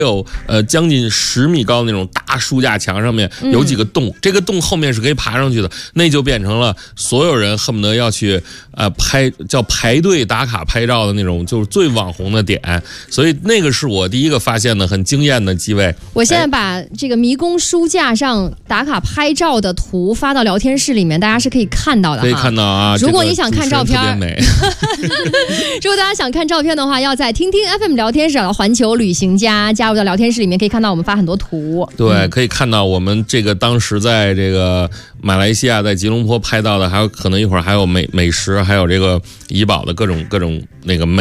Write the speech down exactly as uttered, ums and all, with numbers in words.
有呃将近十米高的那种大书架墙上面有几个洞、嗯，这个洞后面是可以爬上去的，那就变成了所有人恨不得要去呃拍叫排队打卡拍照的那种，就是最网红的点。所以那个是我第一个发现的很惊艳的机位。 我现在把这个迷宫书架上打卡拍照的图发到聊天室里面，大家是可以看到的哈。 可以看到啊。 如果你想看照片， 特别美。 如果大家想看照片的话，要在听听 F M 聊天室找环球旅行家，加入到聊天室里面，可以看到我们发很多图。 对，嗯、可以看到我们这个当时在这个马来西亚在吉隆坡拍到的，还有可能一会儿还有美美食，还有这个怡保的各种各种那个美。